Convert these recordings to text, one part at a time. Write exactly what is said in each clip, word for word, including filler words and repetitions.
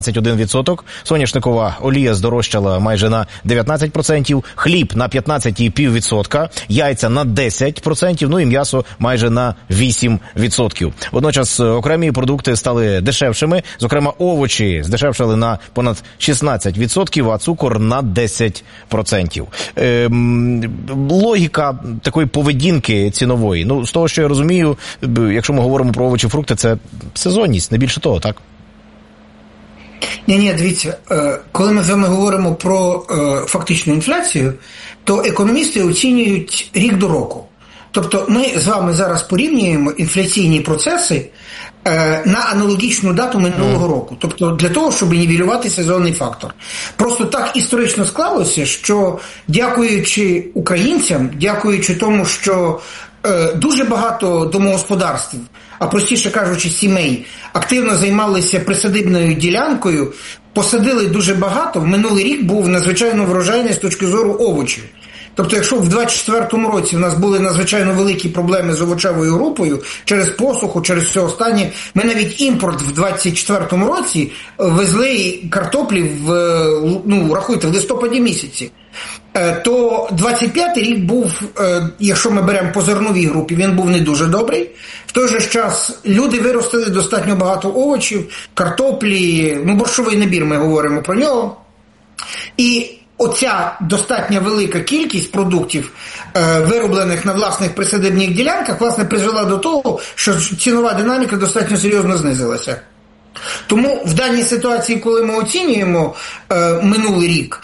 один відсоток, соняшникова олія здорожчала майже на дев'ятнадцять відсотків, хліб на п'ятнадцять цілих п'ять десятих відсотка, яйця на десять відсотків, ну і м'ясо майже на вісім відсотків. Водночас окремі продукти стали дешевшими, зокрема овочі здешевшали на понад шістнадцять відсотків, а цукор на десять відсотків. Ем, логіка такої поведінки цінової, ну з того, що я розумію, якщо ми говоримо про овочі, фрукти, це сезонність, не більше того, так? Ні-ні, дивіться, коли ми з вами говоримо про фактичну інфляцію, то економісти оцінюють рік до року. Тобто ми з вами зараз порівнюємо інфляційні процеси на аналогічну дату минулого року. Тобто для того, щоб нівелювати сезонний фактор. Просто так історично склалося, що дякуючи українцям, дякуючи тому, що дуже багато домогосподарств, а простіше кажучи, сімей, активно займалися присадибною ділянкою, посадили дуже багато, в минулий рік був надзвичайно врожайний з точки зору овочів. Тобто, якщо в двадцять четвертому році в нас були надзвичайно великі проблеми з овочевою групою, через посуху, через все останнє, ми навіть імпорт в двадцять четвертому році везли картоплі в, ну, рахуйте, в листопаді місяці. То двадцять п'ятий рік був, якщо ми беремо по зерновій групі, він був не дуже добрий. В той же час люди виростили достатньо багато овочів, картоплі, ну борщовий набір, ми говоримо про нього. І оця достатньо велика кількість продуктів, вироблених на власних присадибних ділянках, власне, призвела до того, що цінова динаміка достатньо серйозно знизилася. Тому в даній ситуації, коли ми оцінюємо минулий рік,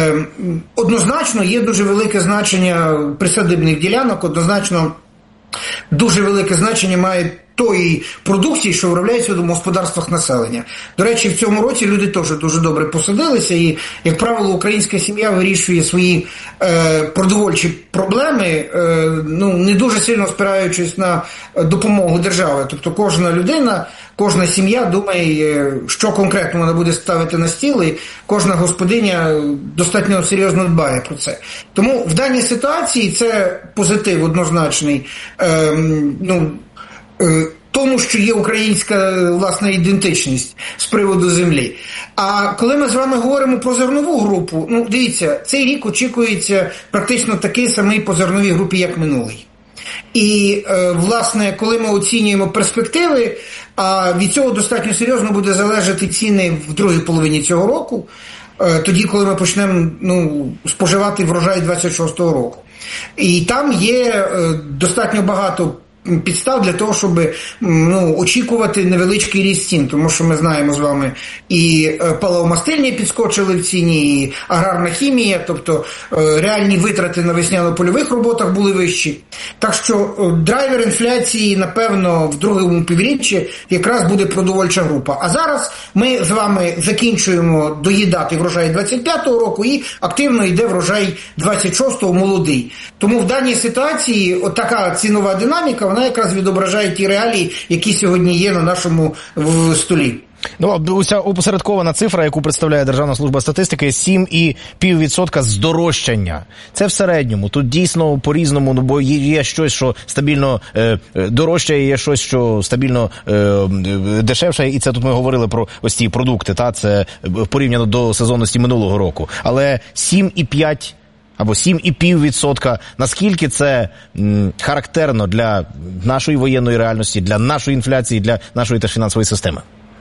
однозначно є дуже велике значення присадибних ділянок, однозначно дуже велике значення має тої продукції, що виробляється в домогосподарствах населення. До речі, в цьому році люди теж дуже добре посадилися і, як правило, українська сім'я вирішує свої е, продовольчі проблеми, е, ну, не дуже сильно спираючись на допомогу держави. Тобто кожна людина, кожна сім'я думає, що конкретно вона буде ставити на стіл, і кожна господиня достатньо серйозно дбає про це. Тому в даній ситуації це позитив однозначний, е, ну, тому, що є українська, власна, ідентичність з приводу землі. А коли ми з вами говоримо про зернову групу, ну, дивіться, цей рік очікується практично такий самий по зерновій групі, як минулий. І, власне, коли ми оцінюємо перспективи, а від цього достатньо серйозно буде залежати ціни в другій половині цього року, тоді, коли ми почнемо, ну, споживати врожай двадцять шостого року. І там є достатньо багато підстав для того, щоб, ну, очікувати невеличкий ріст цін, тому що ми знаємо з вами і паливомастильні підскочили в ціні, і аграрна хімія, тобто реальні витрати на весняно-польових роботах були вищі. Так що драйвер інфляції, напевно, в другому півріччі якраз буде продовольча група. А зараз ми з вами закінчуємо доїдати врожай двадцять п'ятого року і активно йде врожай двадцять шостого молодий. Тому в даній ситуації от така цінова динаміка, вона якраз відображає ті реалії, які сьогодні є на нашому в столі. Ну, уся опосередкована цифра, яку представляє Державна служба статистики, сім цілих п'ять десятих відсотка здорожчання. Це в середньому. Тут дійсно по-різному, ну, бо є щось, що стабільно е, дорожче, є щось, що стабільно е, дешевше, і це тут ми говорили про ось ці продукти, та, це порівняно до сезонності минулого року. Але сім цілих п'ять або сім цілих п'ять десятих відсотка, наскільки це м, характерно для нашої воєнної реальності, для нашої інфляції, для нашої теж фінансової системи?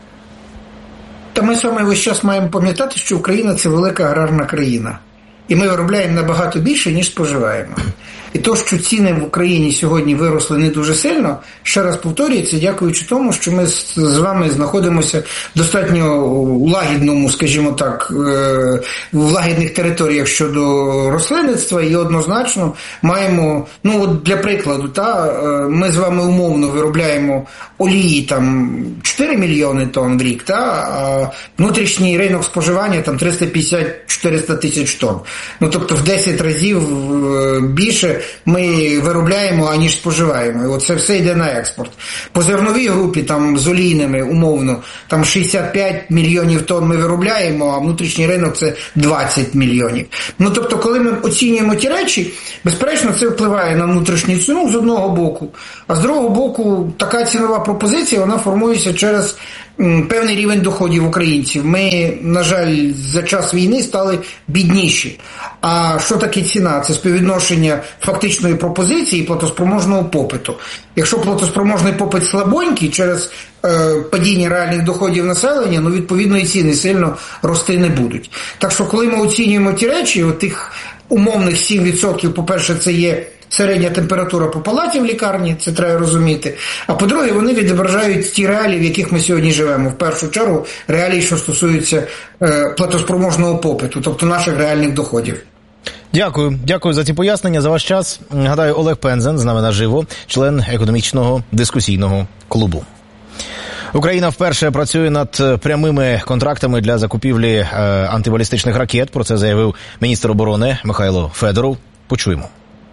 Та ми з вами весь час маємо пам'ятати, що Україна – це велика аграрна країна. І ми виробляємо набагато більше, ніж споживаємо. І то, що ціни в Україні сьогодні виросли не дуже сильно, ще раз повторюється, дякуючи тому, що ми з вами знаходимося в достатньо лагідному, скажімо так, в лагідних територіях щодо рослинництва, і однозначно маємо, ну от для прикладу, та, ми з вами умовно виробляємо олії там чотири мільйони тонн в рік, та, а внутрішній ринок споживання там триста п'ятдесят - чотириста тисяч тонн. Ну, тобто в десять разів більше ми виробляємо, аніж споживаємо. І оце все йде на експорт. По зерновій групі, там, з олійними, умовно, там шістдесят п'ять мільйонів тонн ми виробляємо, а внутрішній ринок – це двадцять мільйонів. Ну, тобто, коли ми оцінюємо ті речі, безперечно, це впливає на внутрішню ціну з одного боку, а з другого боку, така цінова пропозиція, вона формується через певний рівень доходів українців. Ми, на жаль, за час війни стали бідніші. А що таке ціна? Це співвідношення фактичної пропозиції і платоспроможного попиту. Якщо платоспроможний попит слабонький через е, падіння реальних доходів населення, ну, відповідно, і ціни сильно рости не будуть. Так що, коли ми оцінюємо ті речі, от тих умовних сім відсотків, по-перше, це є середня температура по палаті в лікарні, це треба розуміти. А по-друге, вони відображають ті реалії, в яких ми сьогодні живемо. В першу чергу, реалії, що стосуються е, платоспроможного попиту, тобто наших реальних доходів. Дякую. Дякую за ці пояснення, за ваш час. Нагадаю, Олег Пензен з нами наживо, член економічного дискусійного клубу. Україна вперше працює над прямими контрактами для закупівлі е, антибалістичних ракет. Про це заявив міністр оборони Михайло Федоров. Почуємо.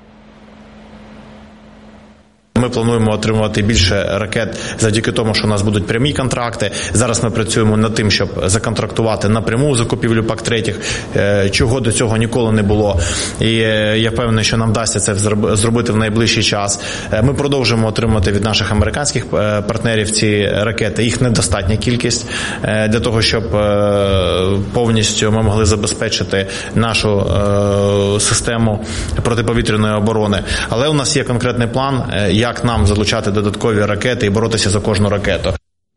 Ми плануємо отримувати більше ракет завдяки тому, що у нас будуть прямі контракти. Зараз ми працюємо над тим, щоб законтрактувати напряму закупівлю пак третіх, чого до цього ніколи не було. І я впевнений, що нам вдасться це зробити в найближчий час. Ми продовжуємо отримувати від наших американських партнерів ці ракети. Їх недостатня кількість для того, щоб повністю ми могли забезпечити нашу систему протиповітряної оборони. Але у нас є конкретний план, як нам залучати додаткові ракети і боротися за кожну ракету.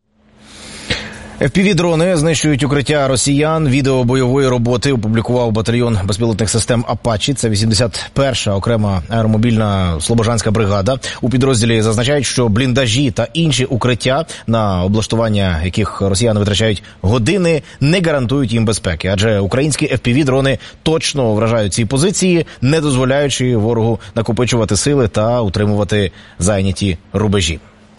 еф пі ві-дрони знищують укриття росіян. Відео бойової роботи опублікував батальйон безпілотних систем «Апачі». Це вісімдесят перша окрема аеромобільна слобожанська бригада. У підрозділі зазначають, що бліндажі та інші укриття, на облаштування яких росіяни витрачають години, не гарантують їм безпеки. Адже українські еф пі ві-дрони точно вражають ці позиції, не дозволяючи ворогу накопичувати сили та утримувати зайняті рубежі.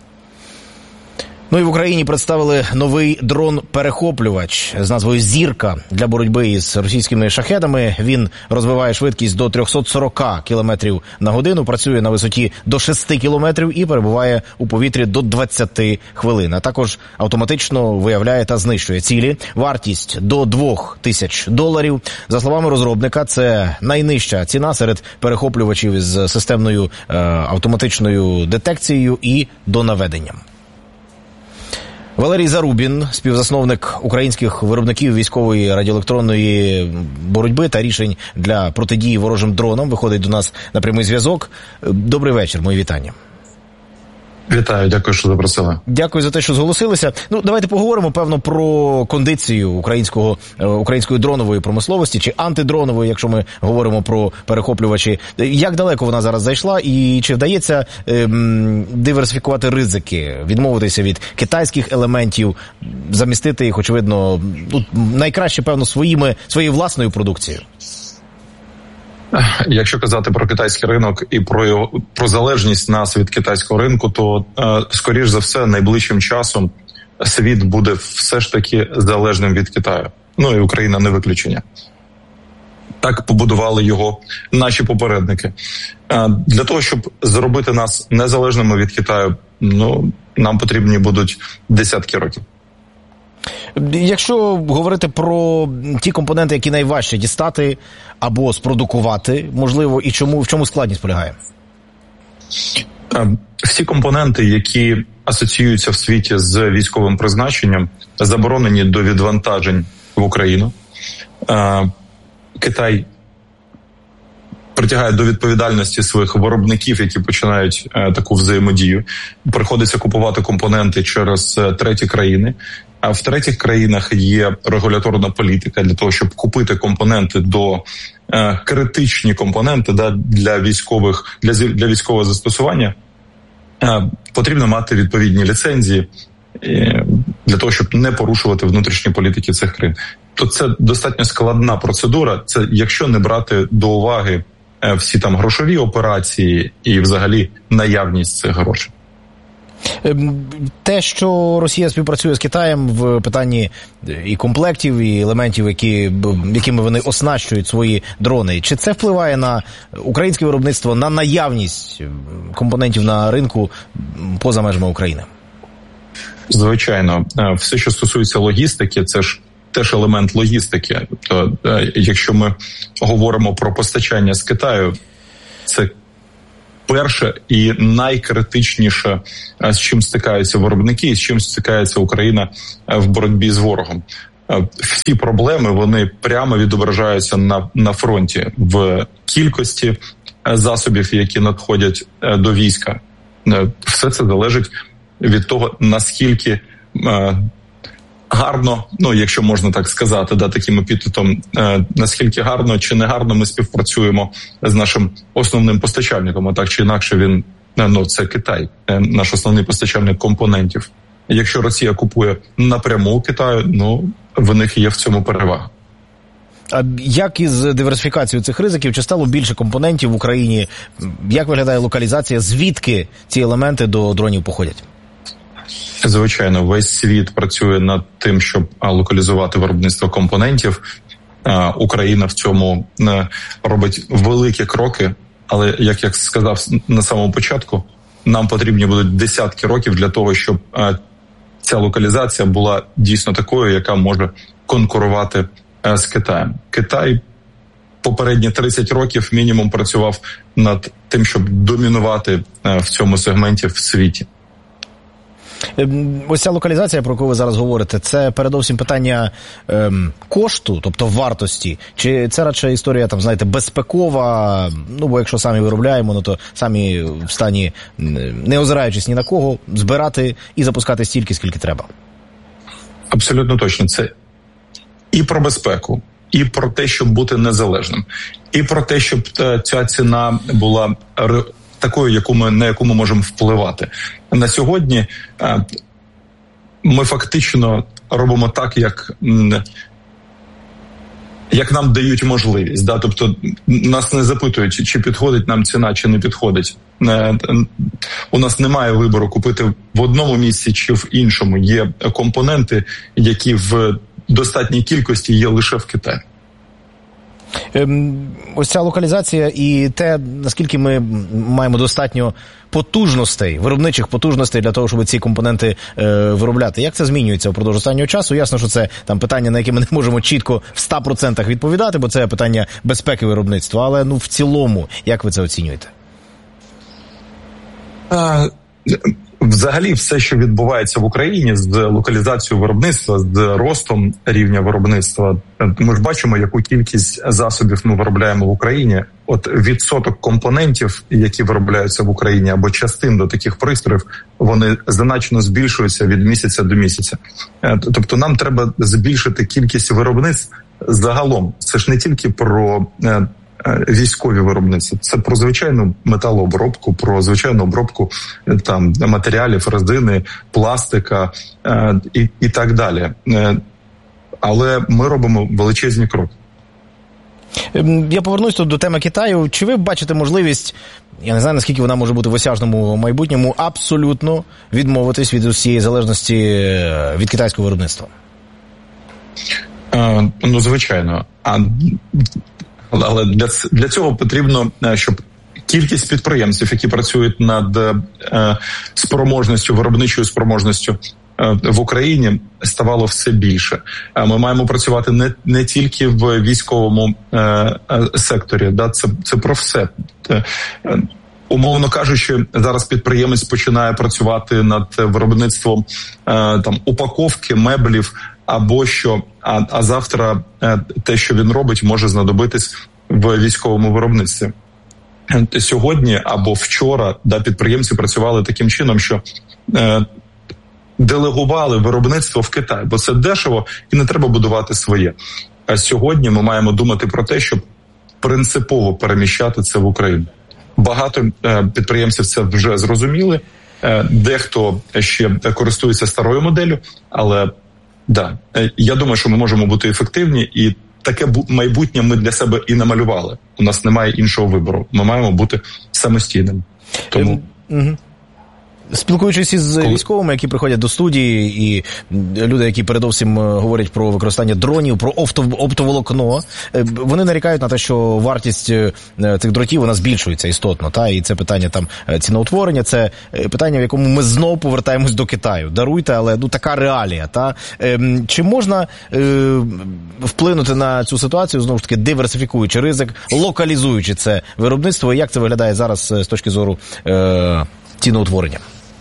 Ну і в Україні представили новий дрон-перехоплювач з назвою «Зірка» для боротьби із російськими шахедами. Він розвиває швидкість до триста сорок кілометрів на годину, працює на висоті до шести кілометрів і перебуває у повітрі до двадцяти хвилин. А також автоматично виявляє та знищує цілі. Вартість до двох тисяч доларів. За словами розробника, це найнижча ціна серед перехоплювачів із системною е, автоматичною детекцією і донаведенням. Валерій Зарубін, співзасновник українських виробників військової радіоелектронної боротьби та рішень для протидії ворожим дронам, виходить до нас на прямий зв'язок. Добрий вечір, мої вітання. Вітаю, дякую, що запросили. Дякую за те, що зголосилися. Ну, давайте поговоримо, певно, про кондицію українського, української дронової промисловості, чи антидронової, якщо ми говоримо про перехоплювачі. Як далеко вона зараз зайшла і чи вдається ем, диверсифікувати ризики, відмовитися від китайських елементів, замістити їх, очевидно, ну, найкраще, певно, своїми, своєю власною продукцією? Якщо казати про китайський ринок і про його, про залежність нас від китайського ринку, то, е, скоріш за все, найближчим часом світ буде все ж таки залежним від Китаю. Ну і Україна не виключення. Так побудували його наші попередники. Е, для того, щоб зробити нас незалежними від Китаю, ну, нам потрібні будуть десятки років. Якщо говорити про ті компоненти, які найважче дістати або спродукувати, можливо, і чому, в чому складність полягає? Всі компоненти, які асоціюються в світі з військовим призначенням, заборонені до відвантажень в Україну. Китай притягає до відповідальності своїх виробників, які починають е, таку взаємодію. Приходиться купувати компоненти через е, треті країни. А в третіх країнах є регуляторна політика для того, щоб купити компоненти до е, критичні компоненти да, для військових для, для військового застосування. Е, потрібно мати відповідні ліцензії е, для того, щоб не порушувати внутрішні політики цих країн. То це достатньо складна процедура. Це якщо не брати до уваги всі там грошові операції і взагалі наявність цих грошей. Те, що Росія співпрацює з Китаєм в питанні і комплектів, і елементів, які, якими вони оснащують свої дрони, чи це впливає на українське виробництво, на наявність компонентів на ринку поза межами України? Звичайно. Все, що стосується логістики, це ж теж елемент логістики. Тобто, якщо ми говоримо про постачання з Китаю, це перше і найкритичніше, з чим стикаються виробники і з чим стикається Україна в боротьбі з ворогом. Всі проблеми, вони прямо відображаються на, на фронті в кількості засобів, які надходять до війська. Все це залежить від того, наскільки е, гарно, ну, якщо можна так сказати, да, таким епітетом, е, наскільки гарно чи не гарно ми співпрацюємо з нашим основним постачальником, а так чи інакше він, ну, це Китай, е, наш основний постачальник компонентів. Якщо Росія купує напряму у Китаю, ну, в них є в цьому перевага. А як із диверсифікацією цих ризиків? Чи стало більше компонентів в Україні? Як виглядає локалізація? Звідки ці елементи до дронів походять? Звичайно, весь світ працює над тим, щоб локалізувати виробництво компонентів. Україна в цьому робить великі кроки, але, як я сказав на самому початку, нам потрібні будуть десятки років для того, щоб ця локалізація була дійсно такою, яка може конкурувати з Китаєм. Китай попередні тридцять років мінімум працював над тим, щоб домінувати в цьому сегменті в світі. Ось ця локалізація, про яку ви зараз говорите, це передовсім питання ем, кошту, тобто вартості, чи це радше історія, там, знаєте, безпекова, ну, бо якщо самі виробляємо, ну, то самі в стані, не озираючись ні на кого, збирати і запускати стільки, скільки треба? Абсолютно точно. Це і про безпеку, і про те, щоб бути незалежним, і про те, щоб ця ціна була такою, яку ми, на яку ми можемо впливати. На сьогодні ми фактично робимо так, як, як нам дають можливість. Да? Тобто нас не запитують, чи підходить нам ціна, чи не підходить. У нас немає вибору купити в одному місці чи в іншому. Є компоненти, які в достатній кількості є лише в Китаї. Ось ця локалізація і те, наскільки ми маємо достатньо потужностей, виробничих потужностей для того, щоб ці компоненти е, виробляти. Як це змінюється впродовж останнього часу? Ясно, що це там питання, на яке ми не можемо чітко в ста процентах відповідати, бо це питання безпеки виробництва. Але, ну, в цілому, як ви це оцінюєте? А... Взагалі все, що відбувається в Україні з локалізацією виробництва, з ростом рівня виробництва, ми ж бачимо, яку кількість засобів ми виробляємо в Україні. От відсоток компонентів, які виробляються в Україні, або частин до таких пристроїв, вони значно збільшуються від місяця до місяця. Тобто нам треба збільшити кількість виробництв загалом. Це ж не тільки про військові виробництва. Це про звичайну металообробку, про звичайну обробку там матеріалів, резини, пластика е, і, і так далі. Е, але ми робимо величезні кроки. Я повернусь тут до теми Китаю. Чи ви бачите можливість, я не знаю, наскільки вона може бути в осяжному майбутньому, абсолютно відмовитись від усієї залежності від китайського виробництва? Е, ну, звичайно. А Але для, для цього потрібно, щоб кількість підприємців, які працюють над е, спроможністю, виробничою спроможністю е, в Україні, ставало все більше. Е, ми маємо працювати не, не тільки в військовому е, е, секторі, да, це, це про все. Е, е, умовно кажучи, зараз підприємець починає працювати над виробництвом е, там упаковки, меблів, або що, а, а завтра е, те, що він робить, може знадобитись в військовому виробництві. Сьогодні або вчора да, підприємці працювали таким чином, що е, делегували виробництво в Китай, бо це дешево і не треба будувати своє. А сьогодні ми маємо думати про те, щоб принципово переміщати це в Україну. Багато е, підприємців це вже зрозуміли, е, дехто ще користується старою моделлю, але да, я думаю, що ми можемо бути ефективні, і таке майбутнє ми для себе і намалювали. У нас немає іншого вибору. Ми маємо бути самостійними. Тому... Спілкуючись із Коли... військовими, які приходять до студії, і люди, які передовсім говорять про використання дронів, про оптоволокно, вони нарікають на те, що вартість цих дротів, вона збільшується істотно, та, і це питання там ціноутворення, це питання, в якому ми знову повертаємось до Китаю. Даруйте, але ну така реалія, та. Чи можна е, вплинути на цю ситуацію, знову ж таки, диверсифікуючи ризик, локалізуючи це виробництво, і як це виглядає зараз з точки зору е, ціноутворення?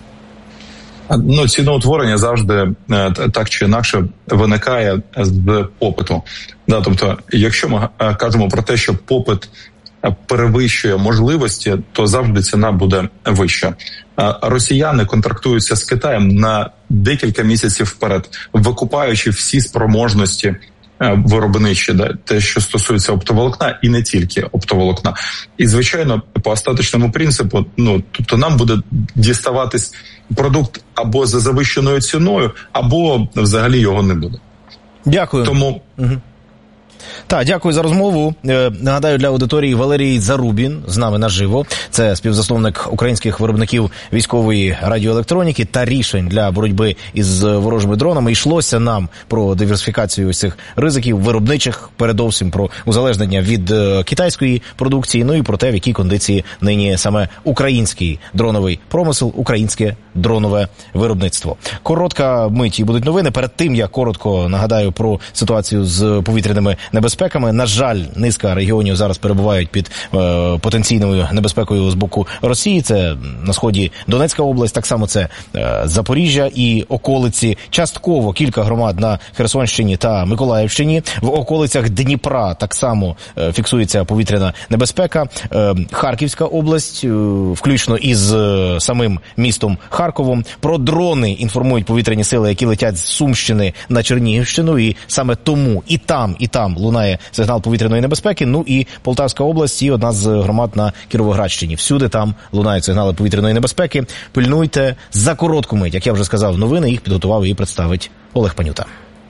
Ну, ціноутворення завжди так чи інакше виникає з попиту. Да, тобто, якщо ми кажемо про те, що попит перевищує можливості, то завжди ціна буде вища. Росіяни контрактуються з Китаєм на декілька місяців вперед, викупаючи всі спроможності виробничі, да, те, що стосується оптоволокна, і не тільки оптоволокна. І, звичайно, по остаточному принципу, ну, тобто нам буде діставатись продукт або за завищеною ціною, або взагалі його не буде. Дякую. Тому... Угу. Так, дякую за розмову. Нагадаю для аудиторії, Валерій Зарубін з нами наживо. Це співзасновник українських виробників військової радіоелектроніки та рішень для боротьби із ворожими дронами. Йшлося нам про диверсифікацію цих ризиків виробничих, передовсім про узалежнення від китайської продукції, ну і про те, в якій кондиції нині саме український дроновий промисел, українське дронове виробництво. Коротка мить і будуть новини. Перед тим я коротко нагадаю про ситуацію з повітряними небезпеками. На жаль, низка регіонів зараз перебувають під е, потенційною небезпекою з боку Росії. Це на сході Донецька область, так само це е, Запоріжжя і околиці. Частково кілька громад на Херсонщині та Миколаївщині. В околицях Дніпра так само е, фіксується повітряна небезпека. Е, Харківська область, е, включно із е, самим містом Харковом. Про дрони інформують повітряні сили, які летять з Сумщини на Чернігівщину, і саме тому і там, і там лунає сигнал повітряної небезпеки. Ну і Полтавська область і одна з громад на Кіровоградщині. Всюди там лунають сигнали повітряної небезпеки. Пильнуйте. За коротку мить, як я вже сказав, новини, їх підготував і представить Олег Панюта.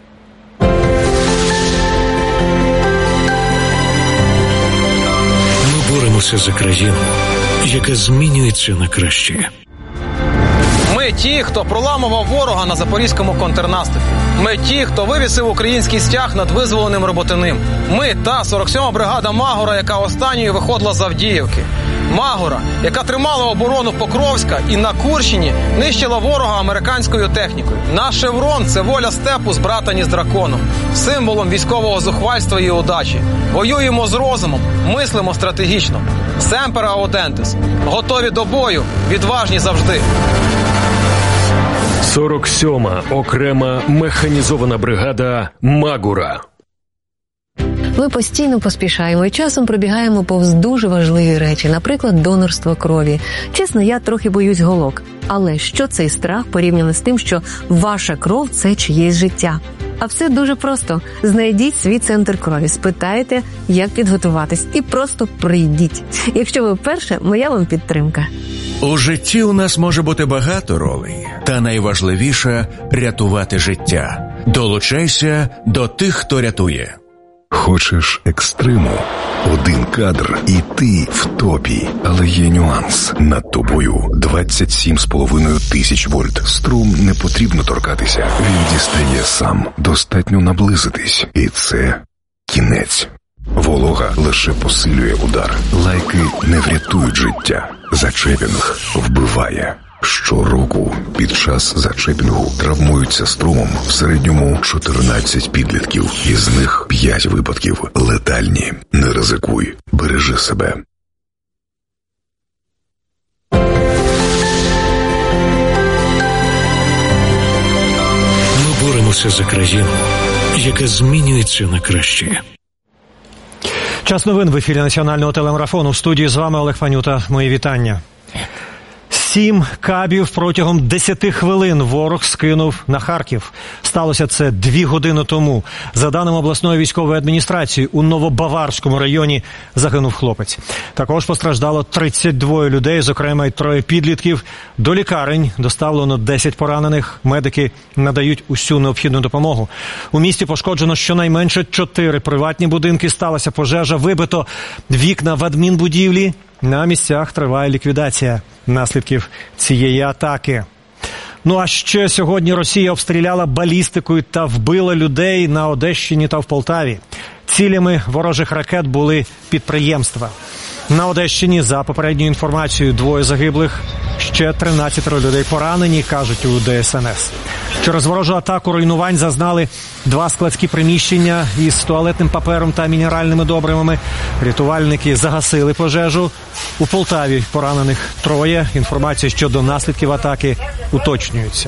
Ми боремося за країну, яка змінюється на краще. Ми ті, хто проламував ворога на запорізькому контрнаступі. Ми ті, хто вивісив український стяг над визволеним Роботиним. Ми та сорок сьома бригада Магора, яка останньою виходила з Авдіївки. Магора, яка тримала оборону Покровська і на Курщині нищила ворога американською технікою. Наш шеврон – це воля степу з братані з драконом, символом військового зухвальства і удачі. Воюємо з розумом, мислимо стратегічно. Семпер аутентис. Готові до бою, відважні завжди. сорок сьома окрема механізована бригада Магура. Ми постійно поспішаємо і часом пробігаємо повз дуже важливі речі, наприклад, донорство крові. Чесно, я трохи боюсь голок. Але що цей страх порівняно з тим, що ваша кров – це чиєсь життя? А все дуже просто. Знайдіть свій центр крові, спитайте, як підготуватись, і просто прийдіть. Якщо ви вперше, моя вам підтримка. У житті у нас може бути багато ролей, та найважливіше – рятувати життя. Долучайся до тих, хто рятує. Хочеш екстриму? Один кадр і ти в топі. Але є нюанс. Над тобою двадцять сім з половиною тисяч вольт. Струм не потрібно торкатися. Він дістає сам. Достатньо наблизитись. І це кінець. Волога лише посилює удар. Лайки не врятують життя. Зачепінг вбиває. Щороку під час зачепінгу травмуються струмом в середньому чотирнадцять підлітків. Із них п'ять випадків летальні. Не ризикуй. Бережи себе. Ми боремося за країну, яка змінюється на краще. Час новин в ефірі національного телемарафону. В студії з вами Олег Панюта. Мої вітання. Сім кабів протягом десяти хвилин ворог скинув на Харків. Сталося це дві години тому. За даними обласної військової адміністрації, у Новобаварському районі загинув хлопець. Також постраждало тридцять два людей, зокрема й троє підлітків. До лікарень доставлено десять поранених. Медики надають усю необхідну допомогу. У місті пошкоджено щонайменше чотири приватні будинки. Сталася пожежа, вибито вікна в адмінбудівлі. На місцях триває ліквідація наслідків цієї атаки. Ну а ще сьогодні Росія обстріляла балістикою та вбила людей на Одещині та в Полтаві. Цілями ворожих ракет були підприємства. На Одещині, за попередньою інформацією, двоє загиблих, ще тринадцять людей поранені, кажуть у Де Ес Ен Ес. Через ворожу атаку руйнувань зазнали два складські приміщення із туалетним папером та мінеральними добривами. Рятувальники загасили пожежу. У Полтаві поранених троє. Інформація щодо наслідків атаки уточнюється.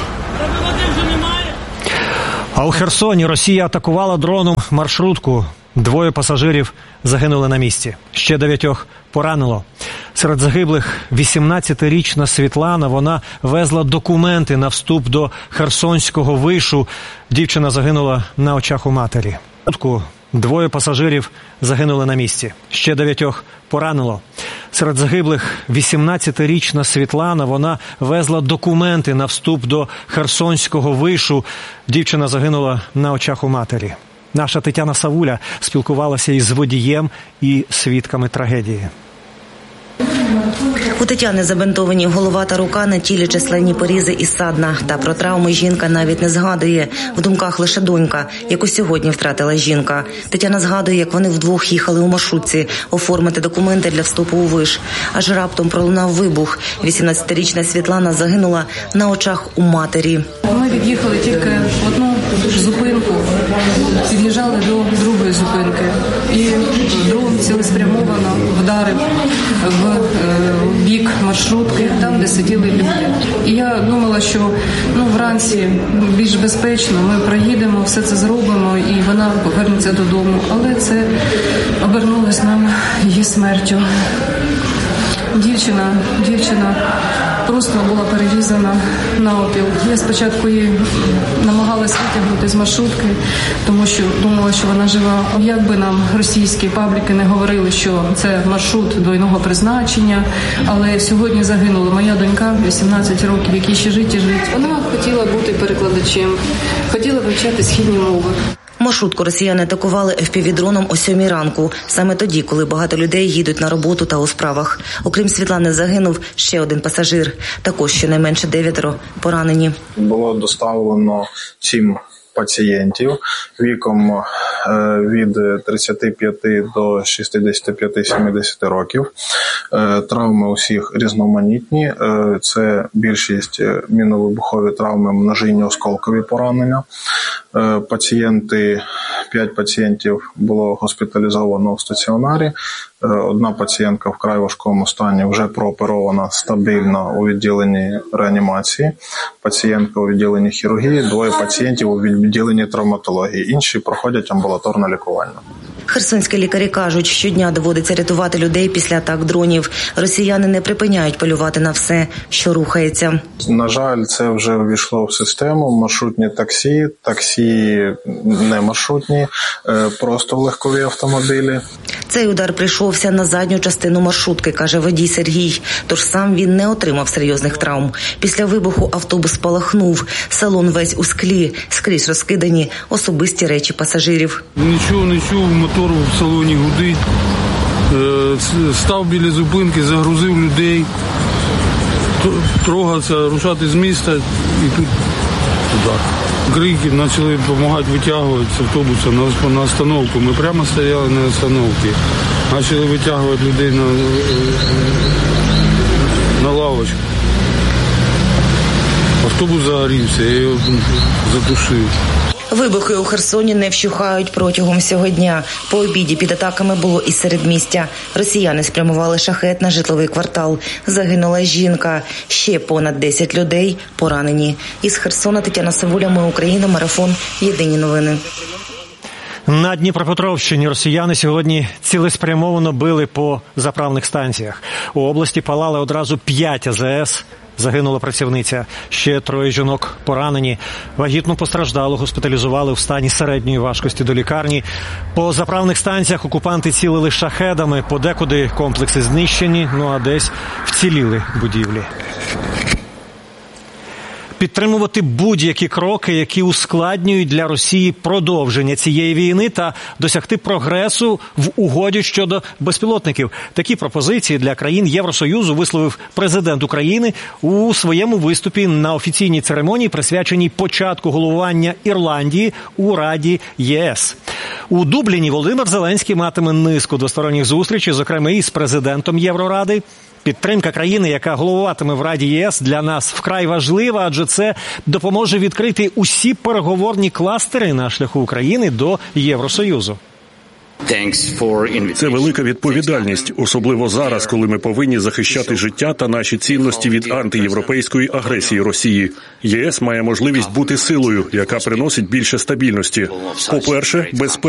А у Херсоні Росія атакувала дроном маршрутку. Двоє пасажирів загинули на місці. Ще дев'ятьох поранило. Серед загиблих вісімнадцятирічна Світлана. Вона везла документи на вступ до Херсонського вишу. Дівчина загинула на очах у матері. Двоє пасажирів загинули на місці. Ще дев'ятьох поранило. Серед загиблих вісімнадцятирічна Світлана. Вона везла документи на вступ до Херсонського вишу. Дівчина загинула на очах у матері. Наша Тетяна Савуля спілкувалася із водієм і свідками трагедії. У Тетяни забинтовані голова та рука, на тілі численні порізи і ссадина. Та про травми жінка навіть не згадує. В думках лише донька, яку сьогодні втратила жінка. Тетяна згадує, як вони вдвох їхали у маршрутці оформити документи для вступу у виш. Аж раптом пролунав вибух. вісімнадцятирічна Світлана загинула на очах у матері. Ми від'їхали тільки в одну зупинку, під'їжджали до другої зупинки. І дрон цілеспрямовано вдарив в бік маршрутки, там, де сиділи люди. І я думала, що ну, вранці більш безпечно, ми проїдемо, все це зробимо, і вона повернеться додому. Але це обернулось нам її смертю. Дівчина, дівчина просто була перерізана навпіл. Я спочатку її намагалась витягнути з маршрутки, тому що думала, що вона жива. Як би нам російські пабліки не говорили, що це маршрут двойного призначення, але сьогодні загинула моя донька, вісімнадцять років, якій ще жить і жить. Вона хотіла бути перекладачем, хотіла вивчати східні мови. Маршрутку росіяни атакували еф пі ві-дроном о сьомій ранку, саме тоді, коли багато людей їдуть на роботу та у справах. Окрім Світлани, загинув ще один пасажир. Також щонайменше дев'ятеро поранені. Було доставлено сім пацієнтів віком від тридцяти п'яти до шістдесяти п'яти - сімдесяти років. Травми усіх різноманітні. Це більшість міновибухові травми, множинні осколкові поранення. Пацієнти, п'ять пацієнтів було госпіталізовано в стаціонарі. Одна пацієнтка в вкрай важкому стані вже прооперована стабільно у відділенні реанімації. Пацієнтка у відділенні хірургії, двоє пацієнтів у відділенні травматології. Інші проходять амбулаторне лікування. Херсонські лікарі кажуть, щодня доводиться рятувати людей після атак дронів. Росіяни не припиняють полювати на все, що рухається. На жаль, це вже ввійшло в систему. Маршрутні таксі, таксі не маршрутні, просто легкові автомобілі. Цей удар прийшовся на задню частину маршрутки, каже водій Сергій. Тож сам він не отримав серйозних травм. Після вибуху автобус спалахнув. Салон весь у склі, скрізь розкидані особисті речі пасажирів. Нічого не чув, мотор в салоні гудить. Став біля зупинки, загрузив людей. Трогався, рушати з міста і тут удар. Крики, почали допомагати витягувати з автобуса на, на остановку. Ми прямо стояли на остановці. Почали витягувати людей на, на лавочку. Автобус загорівся, я його задушив. Вибухи у Херсоні не вщухають протягом всього дня. По обіді під атаками було і середмістя. Росіяни спрямували шахет на житловий квартал. Загинула жінка. Ще понад десять людей поранені. Із Херсона Тетяна Савуля, Ми Україна, марафон, Єдині новини. На Дніпропетровщині росіяни сьогодні цілеспрямовано били по заправних станціях. У області палали одразу п'ять а зе ес. Загинула працівниця. Ще троє жінок поранені. Вагітну постраждалу госпіталізували в стані середньої важкості до лікарні. По заправних станціях окупанти цілили шахедами. Подекуди комплекси знищені, ну а десь вціліли будівлі. підтримувати будь-які кроки, які ускладнюють для Росії продовження цієї війни та досягти прогресу в угоді щодо безпілотників. Такі пропозиції для країн Євросоюзу висловив президент України у своєму виступі на офіційній церемонії, присвяченій початку головування Ірландії у Раді ЄС. У Дубліні Володимир Зеленський матиме низку двосторонніх зустрічей, зокрема і з президентом Євроради. Підтримка країни, яка головуватиме в Раді ЄС, для нас вкрай важлива, адже це допоможе відкрити усі переговорні кластери на шляху України до Євросоюзу. Це велика відповідальність, особливо зараз, коли ми повинні захищати життя та наші цінності від антиєвропейської агресії Росії. ЄС має можливість бути силою, яка приносить більше стабільності. По-перше, безпека.